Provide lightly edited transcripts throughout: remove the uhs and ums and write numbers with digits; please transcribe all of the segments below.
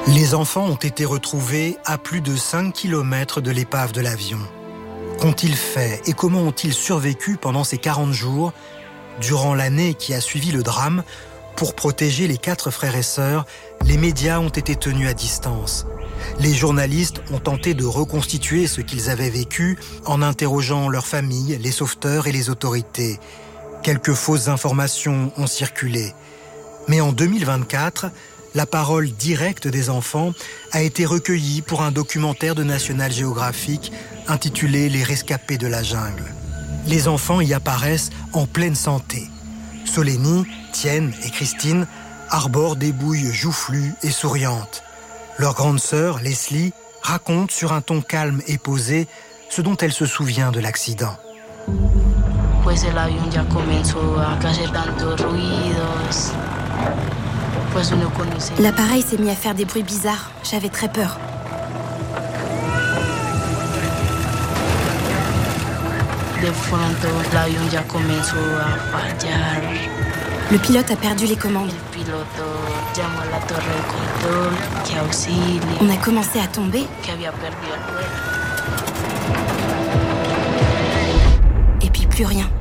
Les enfants ont été retrouvés à plus de 5 km de l'épave de l'avion. Qu'ont-ils fait et comment ont-ils survécu pendant ces 40 jours, durant l'année qui a suivi le drame? Pour protéger les 4 frères et sœurs, les médias ont été tenus à distance. Les journalistes ont tenté de reconstituer ce qu'ils avaient vécu en interrogeant leurs familles, les sauveteurs et les autorités. Quelques fausses informations ont circulé. Mais en 2024, la parole directe des enfants a été recueillie pour un documentaire de National Geographic intitulé « Les rescapés de la jungle ». Les enfants y apparaissent en pleine santé. Solénie, Tienne et Christine arborent des bouilles joufflues et souriantes. Leur grande sœur, Leslie, raconte sur un ton calme et posé ce dont elle se souvient de l'accident. L'appareil s'est mis à faire des bruits bizarres. J'avais très peur. Le pilote a perdu les commandes. On a commencé à tomber. Et puis plus rien.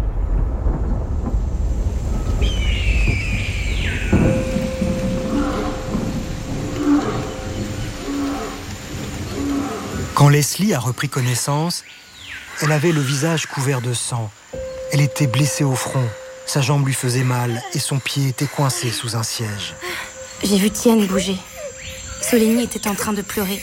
Quand Leslie a repris connaissance, elle avait le visage couvert de sang. Elle était blessée au front, sa jambe lui faisait mal et son pied était coincé sous un siège. J'ai vu Tienne bouger. Solénie était en train de pleurer.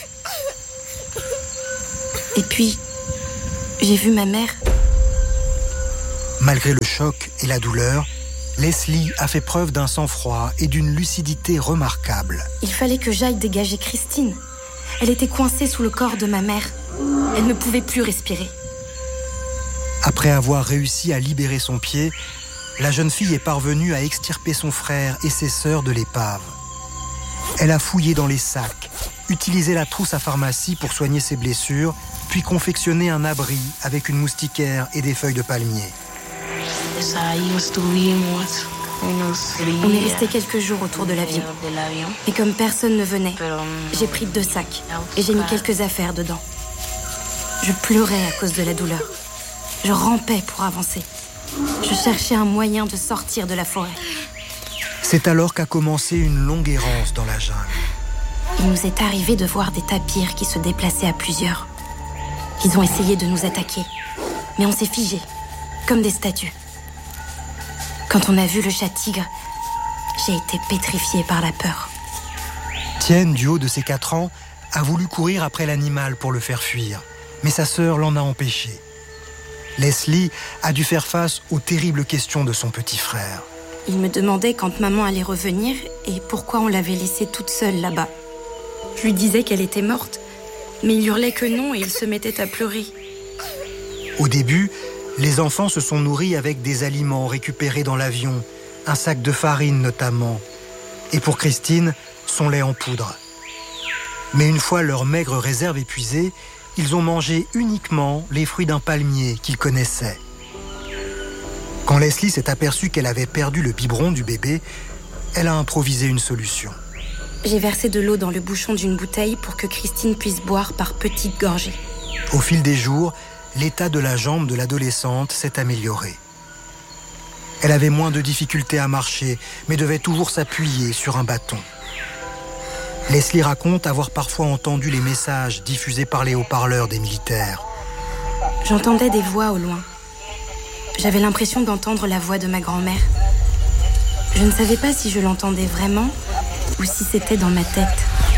Et puis, j'ai vu ma mère. Malgré le choc et la douleur, Leslie a fait preuve d'un sang-froid et d'une lucidité remarquable. Il fallait que j'aille dégager Christine. Elle était coincée sous le corps de ma mère. Elle ne pouvait plus respirer. Après avoir réussi à libérer son pied, la jeune fille est parvenue à extirper son frère et ses sœurs de l'épave. Elle a fouillé dans les sacs, utilisé la trousse à pharmacie pour soigner ses blessures, puis confectionné un abri avec une moustiquaire et des feuilles de palmier. On est resté quelques jours autour de l'avion. Et comme personne ne venait, j'ai pris 2 sacs et j'ai mis quelques affaires dedans. Je pleurais à cause de la douleur. Je rampais pour avancer. Je cherchais un moyen de sortir de la forêt. C'est alors qu'a commencé une longue errance dans la jungle. Il nous est arrivé de voir des tapirs qui se déplaçaient à plusieurs. Ils ont essayé de nous attaquer, mais on s'est figés, comme des statues. Quand on a vu le chat-tigre, j'ai été pétrifiée par la peur. Tienne, du haut de ses 4 ans, a voulu courir après l'animal pour le faire fuir, mais sa sœur l'en a empêché. Leslie a dû faire face aux terribles questions de son petit frère. Il me demandait quand maman allait revenir et pourquoi on l'avait laissée toute seule là-bas. Je lui disais qu'elle était morte, mais il hurlait que non et il se mettait à pleurer. Au début, les enfants se sont nourris avec des aliments récupérés dans l'avion, un sac de farine notamment, et pour Christine, son lait en poudre. Mais une fois leur maigre réserve épuisée, ils ont mangé uniquement les fruits d'un palmier qu'ils connaissaient. Quand Leslie s'est aperçue qu'elle avait perdu le biberon du bébé, elle a improvisé une solution. J'ai versé de l'eau dans le bouchon d'une bouteille pour que Christine puisse boire par petites gorgées. Au fil des jours, l'état de la jambe de l'adolescente s'est amélioré. Elle avait moins de difficultés à marcher, mais devait toujours s'appuyer sur un bâton. Leslie raconte avoir parfois entendu les messages diffusés par les haut-parleurs des militaires. J'entendais des voix au loin. J'avais l'impression d'entendre la voix de ma grand-mère. Je ne savais pas si je l'entendais vraiment ou si c'était dans ma tête.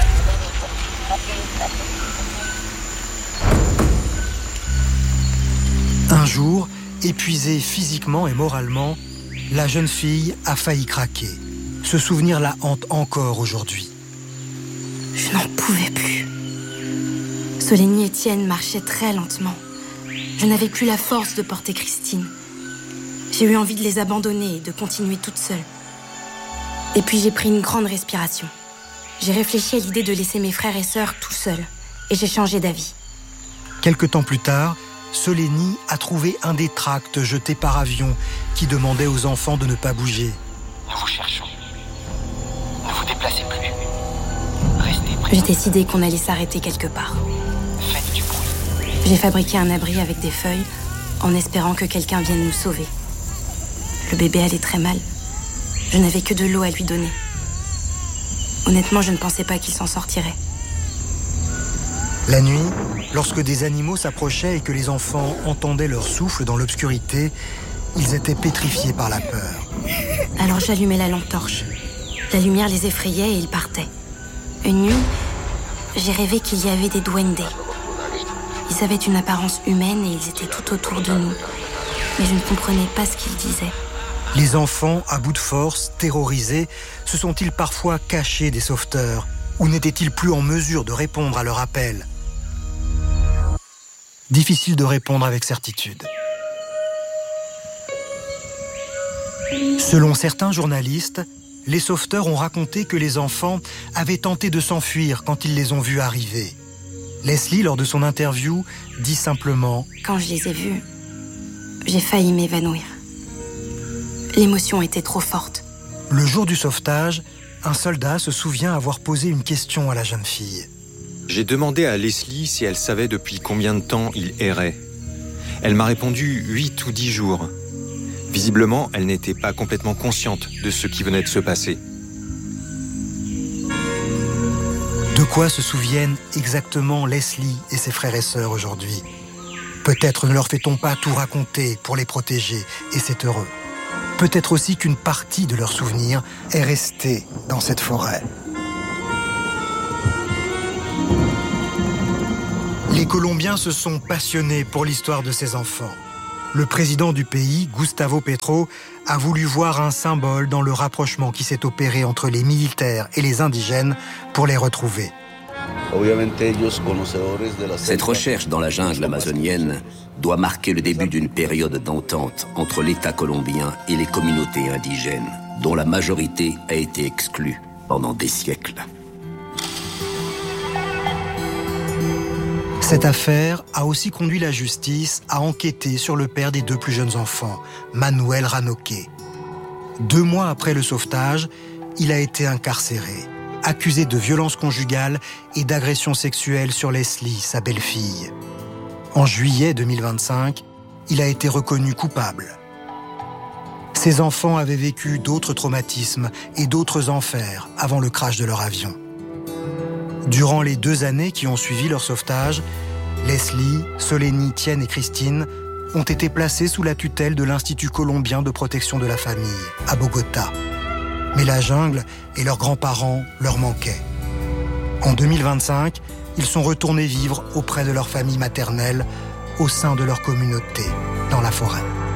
Un jour, épuisée physiquement et moralement, la jeune fille a failli craquer. Ce souvenir la hante encore aujourd'hui. Je n'en pouvais plus. Solénie et Tienne marchaient très lentement. Je n'avais plus la force de porter Christine. J'ai eu envie de les abandonner et de continuer toute seule. Et puis j'ai pris une grande respiration. J'ai réfléchi à l'idée de laisser mes frères et sœurs tout seuls. Et j'ai changé d'avis. Quelque temps plus tard, Solénie a trouvé un des tracts jetés par avion qui demandait aux enfants de ne pas bouger. Nous vous cherchons. Ne vous déplacez plus. Restez près. J'ai décidé qu'on allait s'arrêter quelque part. Faites du bruit. J'ai fabriqué un abri avec des feuilles en espérant que quelqu'un vienne nous sauver. Le bébé allait très mal. Je n'avais que de l'eau à lui donner. Honnêtement, je ne pensais pas qu'il s'en sortirait. La nuit, lorsque des animaux s'approchaient et que les enfants entendaient leur souffle dans l'obscurité, ils étaient pétrifiés par la peur. Alors j'allumai la lampe torche. La lumière les effrayait et ils partaient. Une nuit, j'ai rêvé qu'il y avait des duendes. Ils avaient une apparence humaine et ils étaient tout autour de nous. Mais je ne comprenais pas ce qu'ils disaient. Les enfants, à bout de force, terrorisés, se sont-ils parfois cachés des sauveteurs ou n'étaient-ils plus en mesure de répondre à leur appel ? Difficile de répondre avec certitude. Selon certains journalistes, les sauveteurs ont raconté que les enfants avaient tenté de s'enfuir quand ils les ont vus arriver. Leslie, lors de son interview, dit simplement « Quand je les ai vus, j'ai failli m'évanouir. L'émotion était trop forte. » Le jour du sauvetage, un soldat se souvient avoir posé une question à la jeune fille. J'ai demandé à Leslie si elle savait depuis combien de temps il errait. Elle m'a répondu 8 ou 10 jours. Visiblement, elle n'était pas complètement consciente de ce qui venait de se passer. De quoi se souviennent exactement Leslie et ses frères et sœurs aujourd'hui ? Peut-être ne leur fait-on pas tout raconter pour les protéger, et c'est heureux. Peut-être aussi qu'une partie de leurs souvenirs est restée dans cette forêt. Les Colombiens se sont passionnés pour l'histoire de ces enfants. Le président du pays, Gustavo Petro, a voulu voir un symbole dans le rapprochement qui s'est opéré entre les militaires et les indigènes pour les retrouver. Cette recherche dans la jungle amazonienne doit marquer le début d'une période d'entente entre l'État colombien et les communautés indigènes, dont la majorité a été exclue pendant des siècles. Cette affaire a aussi conduit la justice à enquêter sur le père des 2 plus jeunes enfants, Manuel Ranoque. 2 mois après le sauvetage, il a été incarcéré, accusé de violence conjugale et d'agression sexuelle sur Leslie, sa belle-fille. En juillet 2025, il a été reconnu coupable. Ses enfants avaient vécu d'autres traumatismes et d'autres enfers avant le crash de leur avion. Durant les 2 années qui ont suivi leur sauvetage, Leslie, Solénie, Tienne et Christine ont été placés sous la tutelle de l'Institut colombien de protection de la famille, à Bogota. Mais la jungle et leurs grands-parents leur manquaient. En 2025, ils sont retournés vivre auprès de leur famille maternelle, au sein de leur communauté, dans la forêt.